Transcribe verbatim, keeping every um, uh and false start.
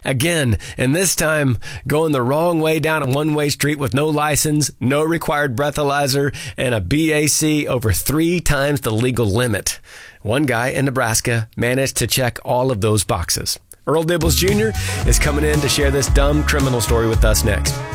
Again, and this time going the wrong way down a one-way street with no license, no required breathalyzer, and a B A C over three times the legal limit. One guy in Nebraska managed to check all of those boxes. Earl Dibbles Junior is coming in to share this dumb criminal story with us next.